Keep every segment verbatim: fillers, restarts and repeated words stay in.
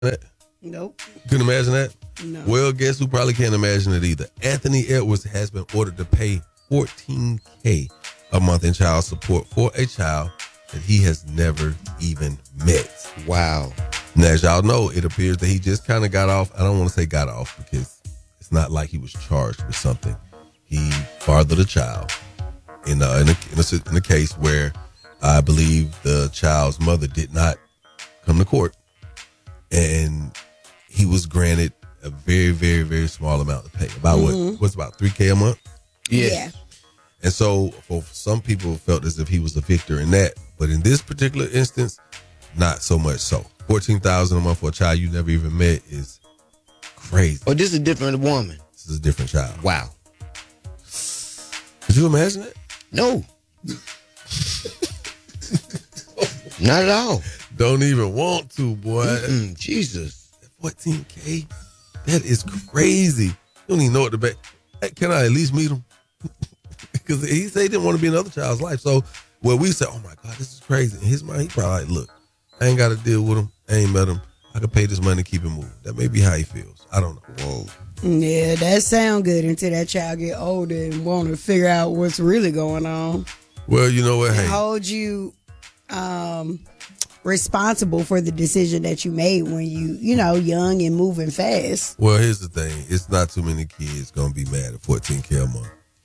that? Nope. Couldn't imagine that? No. Well, guess who probably can't imagine it either? Anthony Edwards has been ordered to pay fourteen thousand dollars a month in child support for a child that he has never even met. Wow. Now, as y'all know, it appears that he just kind of got off. I don't want to say got off because it's not like he was charged with something. He fathered a child in a, in a, in a, in a case where I believe the child's mother did not come to court, and he was granted a very, very, very small amount to pay. About mm-hmm. what? What's about three K a month? Yes. Yeah. And so, for some people, felt as if he was a victor in that, but in this particular instance, not so much so. Fourteen thousand a month for a child you never even met is crazy. Oh, this is a different woman. This is a different child. Wow. Could you imagine it? No. Not at all. Don't even want to, boy. Mm-mm, Jesus. fourteen K? That is crazy. You don't even know what to bet. Hey, can I at least meet him? Because he said he didn't want to be in another child's life. So, well, we said, oh my God, this is crazy. In his mind, he probably like, look, I ain't got to deal with him. I ain't met him. I can pay this money to keep him moving. That may be how he feels. I don't know. Whoa. Yeah, that sound good until that child get older and want to figure out what's really going on. Well, you know what? Hey. Hold you um, responsible for the decision that you made when you, you know, young and moving fast. Well, here's the thing. It's not too many kids going to be mad at fourteen K a month.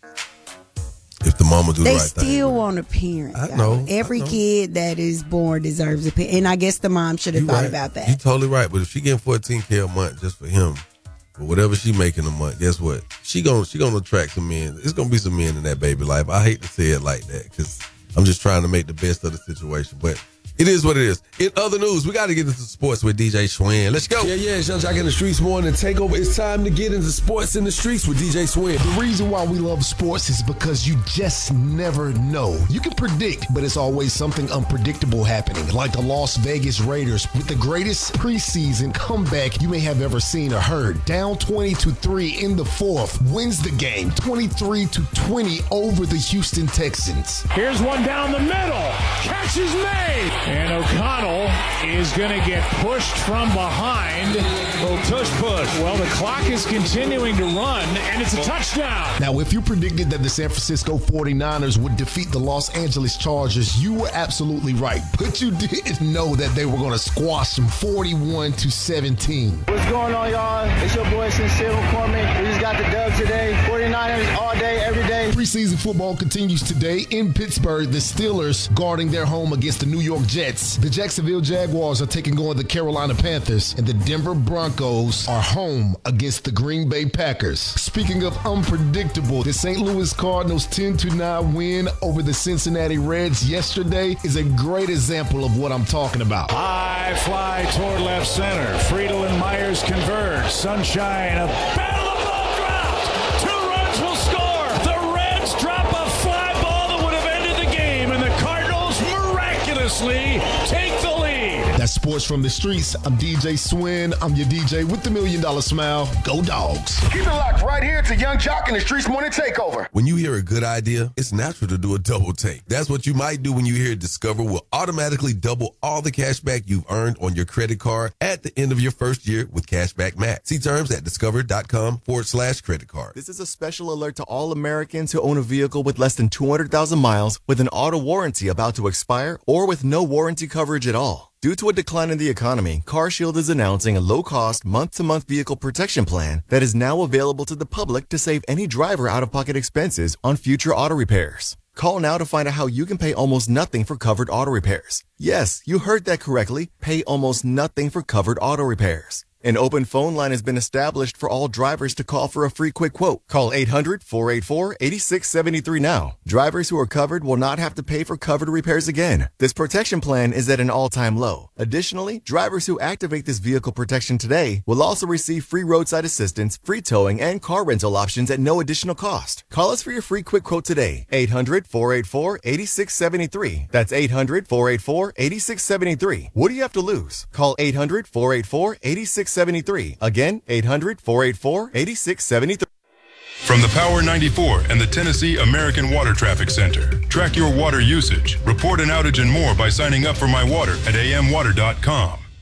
If the mama do the they right thing. They still want a parent. I y'all. know. Every I know. kid that is born deserves a parent. And I guess the mom should have You thought right. about that. You're totally right. But if she getting fourteen K a month just for him, or whatever she making a month, guess what? She gonna she gonna attract some men. It's gonna be some men in that baby life. I hate to say it like that because I'm just trying to make the best of the situation. But it is what it is. In other news, we got to get into sports with D J Schwinn. Let's go. Yeah, yeah, it's Young Jock in the Streets morning takeover. It's time to get into sports in the streets with D J Schwinn. The reason why we love sports is because you just never know. You can predict, but it's always something unpredictable happening, like the Las Vegas Raiders with the greatest preseason comeback you may have ever seen or heard. Down twenty to three in the fourth, wins the game twenty-three to twenty over the Houston Texans. Here's one down the middle. Catch is made. And O'Connell is going to get pushed from behind. Oh, tush push. Well, the clock is continuing to run, and it's a touchdown. Now, if you predicted that the San Francisco forty-niners would defeat the Los Angeles Chargers, you were absolutely right. But you didn't know that they were going to squash them forty-one to seventeen. What's going on, y'all? It's your boy Sincere McCormick. We just got the dub today. forty-niners all day, every day. Preseason football continues today in Pittsburgh. The Steelers guarding their home against the New York Jets. The Jacksonville Jaguars are taking on the Carolina Panthers, and the Denver Broncos are home against the Green Bay Packers. Speaking of unpredictable, the Saint Louis Cardinals ten to nine win over the Cincinnati Reds yesterday is a great example of what I'm talking about. High fly toward left center. Friedel and Myers converge. Sunshine, a battle of ball dropped. Two runs will score. The Reds drop a fly ball that would have ended the game, and the Cardinals miraculously take the lead. That's sports from the streets. I'm D J Schwinn. I'm your D J with the million dollar smile. Go Dogs. Keep it locked right here to Young Jock in the Streets Morning Takeover. When you hear a good idea, it's natural to do a double take. That's what you might do when you hear Discover will automatically double all the cash back you've earned on your credit card at the end of your first year with Cashback Max. See terms at discover.com forward slash credit card. This is a special alert to all Americans who own a vehicle with less than two hundred thousand miles with an auto warranty about to expire or with no warranty coverage at all. Due to a decline in the economy, CarShield is announcing a low-cost, month-to-month vehicle protection plan that is now available to the public to save any driver out-of-pocket expenses on future auto repairs. Call now to find out how you can pay almost nothing for covered auto repairs. Yes, you heard that correctly. Pay almost nothing for covered auto repairs. An open phone line has been established for all drivers to call for a free quick quote. Call eight hundred, four eight four, eight six seven three now. Drivers who are covered will not have to pay for covered repairs again. This protection plan is at an all-time low. Additionally, drivers who activate this vehicle protection today will also receive free roadside assistance, free towing, and car rental options at no additional cost. Call us for your free quick quote today. eight hundred, four eight four, eight six seven three. That's eight hundred, four eight four, eight six seven three. What do you have to lose? Call eight hundred, four eight four, eight six seven three. Again, eight hundred, four eight four, eight six seven three. From the Power ninety-four and the Tennessee American Water Traffic Center. Track your water usage, report an outage and more by signing up for My Water at a m water dot com.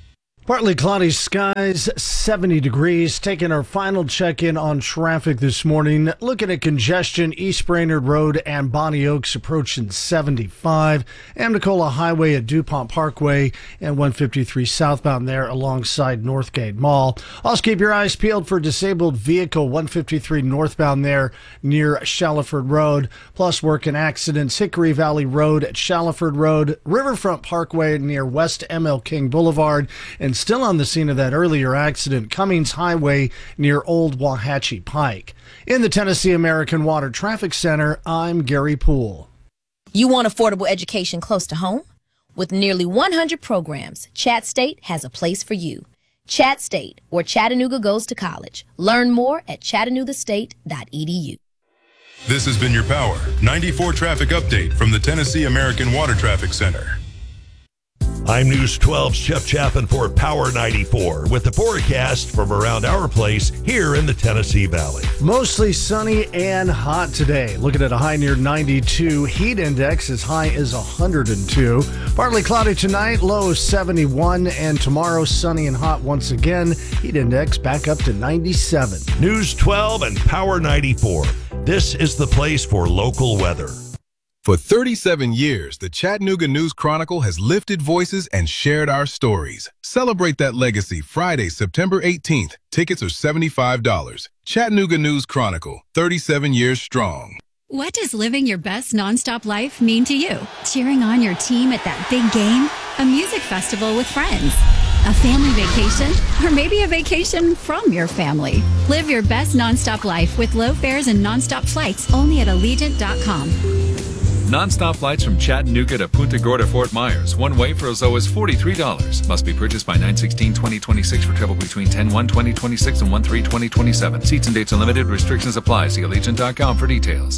Partly cloudy skies, seventy degrees. Taking our final check-in on traffic this morning. Looking at congestion, East Brainerd Road and Bonnie Oaks approaching seventy-five. Amnicola Highway at DuPont Parkway and one fifty-three southbound there alongside Northgate Mall. Also keep your eyes peeled for disabled vehicle one fifty-three northbound there near Shallowford Road. Plus working accidents, Hickory Valley Road at Shallowford Road, Riverfront Parkway near West M L King Boulevard, and still on the scene of that earlier accident, Cummings Highway near Old Wauhatchie Pike. In the Tennessee American Water Traffic Center, I'm Gary Poole. You want affordable education close to home? With nearly one hundred programs, Chat State has a place for you. Chat State, where Chattanooga goes to college. Learn more at chattanooga state dot e d u. This has been your Power ninety-four traffic update from the Tennessee American Water Traffic Center. I'm News twelve's Jeff Chapin for Power ninety-four with the forecast from around our place here in the Tennessee Valley. Mostly sunny and hot today. Looking at a high near ninety-two. Heat index as high as one hundred two. Partly cloudy tonight, low seventy-one. And tomorrow sunny and hot once again. Heat index back up to ninety-seven. News twelve and Power ninety-four. This is the place for local weather. For thirty-seven years, the Chattanooga News Chronicle has lifted voices and shared our stories. Celebrate that legacy Friday, September eighteenth. Tickets are seventy-five dollars. Chattanooga News Chronicle, thirty-seven years strong. What does living your best nonstop life mean to you? Cheering on your team at that big game? A music festival with friends? A family vacation? Or maybe a vacation from your family? Live your best nonstop life with low fares and nonstop flights only at allegiant dot com. Non-stop flights from Chattanooga to Punta Gorda, Fort Myers. One way for as low as forty-three dollars. Must be purchased by nine sixteen twenty twenty-six for travel between ten one twenty twenty-six and one three twenty twenty-seven. Seats and dates are limited. Restrictions apply. See allegiant dot com for details.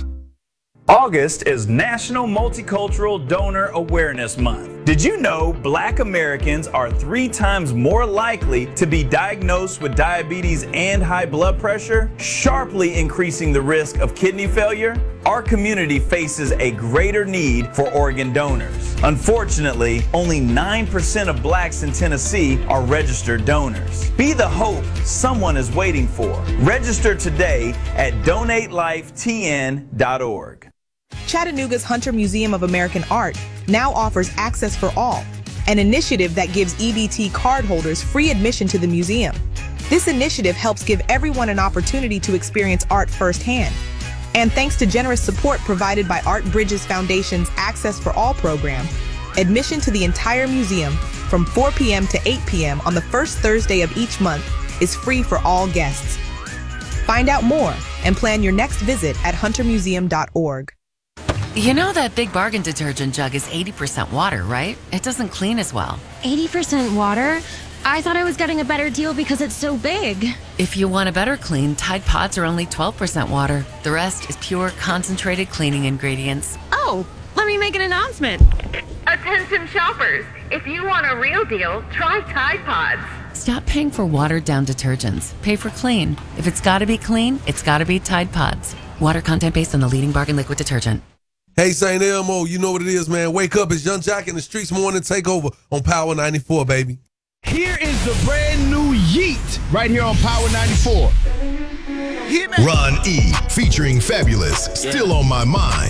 August is National Multicultural Donor Awareness Month. Did you know Black Americans are three times more likely to be diagnosed with diabetes and high blood pressure, sharply increasing the risk of kidney failure? Our community faces a greater need for organ donors. Unfortunately, only nine percent of blacks in Tennessee are registered donors. Be the hope someone is waiting for. Register today at donate life t n dot org. Chattanooga's Hunter Museum of American Art now offers Access for All, an initiative that gives E B T cardholders free admission to the museum. This initiative helps give everyone an opportunity to experience art firsthand. And thanks to generous support provided by Art Bridges Foundation's Access for All program, admission to the entire museum from four p.m. to eight p.m. on the first Thursday of each month is free for all guests. Find out more and plan your next visit at hunter museum dot org. You know that Big Bargain detergent jug is eighty percent water, right? It doesn't clean as well. eighty percent water? I thought I was getting a better deal because it's so big. If you want a better clean, Tide Pods are only twelve percent water. The rest is pure, concentrated cleaning ingredients. Oh, let me make an announcement. Attention shoppers, if you want a real deal, try Tide Pods. Stop paying for watered-down detergents. Pay for clean. If it's gotta be clean, it's gotta be Tide Pods. Water content based on the leading bargain liquid detergent. Hey, Saint Elmo, you know what it is, man. Wake up. It's Young Jock in the Streets Morning Takeover on Power ninety-four, baby. Here is the brand new Yeet right here on Power ninety-four. Ron E. featuring Fabulous, Still on My Mind.